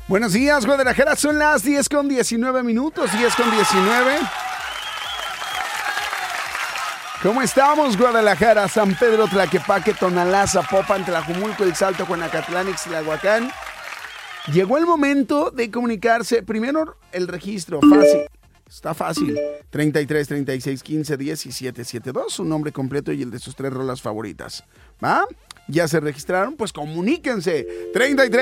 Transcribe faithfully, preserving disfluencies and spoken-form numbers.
Buenos días, Guadalajara. Son las diez con diecinueve minutos. diez con diecinueve. ¿Cómo estamos, Guadalajara? San Pedro, Tlaquepaque, Tonalá, Zapopan, Tlajumulco, El Salto, Juanacatlán, Ixtlahuacán. Llegó el momento de comunicarse. Primero, el registro. Fácil. Está fácil. treinta y tres, treinta y seis, quince, diecisiete, setenta y dos. Su nombre completo y el de sus tres rolas favoritas. ¿Va? ¿Ya se registraron? Pues comuníquense. treinta y tres.